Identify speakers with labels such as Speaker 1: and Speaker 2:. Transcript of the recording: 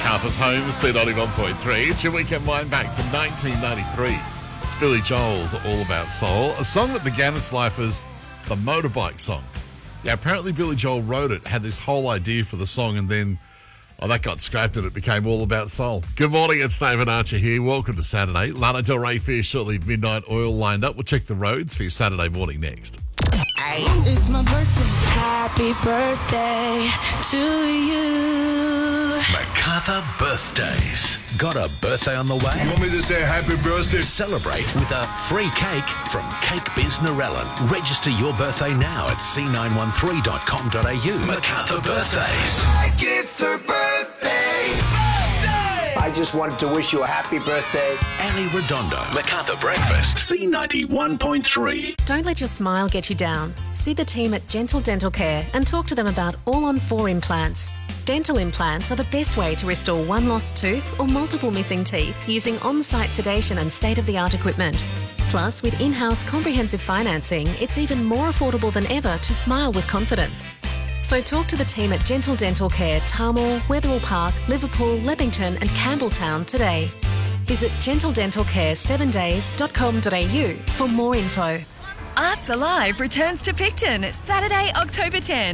Speaker 1: Macarthur's home, C91.3. It's your weekend wind back to 1993. It's Billy Joel's All About Soul, a song that began its life as the motorbike song. Yeah, apparently Billy Joel wrote it, had this whole idea for the song, and then that got scrapped and it became All About Soul. Good morning, it's David Archer here. Welcome to Saturday. Lana Del Rey for you shortly, Midnight Oil lined up. We'll check the roads for your Saturday morning next.
Speaker 2: It's my birthday. Happy birthday to you.
Speaker 3: MacArthur birthdays. Got a birthday on the way?
Speaker 4: You want me to say happy birthday?
Speaker 3: Celebrate with a free cake from Cake Biz Narellan. Register your birthday now at c913.com.au. MacArthur birthdays.
Speaker 4: Like it's her birthday.
Speaker 5: I just wanted to wish you a happy birthday.
Speaker 3: Ali Redondo. MacArthur breakfast. C91.3.
Speaker 6: Don't let your smile get you down. See the team at Gentle Dental Care and talk to them about all-on-4 implants. Dental implants are the best way to restore one lost tooth or multiple missing teeth using on-site sedation and state-of-the-art equipment. Plus, with in-house comprehensive financing, it's even more affordable than ever to smile with confidence. So talk to the team at Gentle Dental Care, Tarmore, Wetherill Park, Liverpool, Leppington and Campbelltown today. Visit gentledentalcare7days.com.au for more info.
Speaker 7: Arts Alive returns to Picton Saturday, October 10.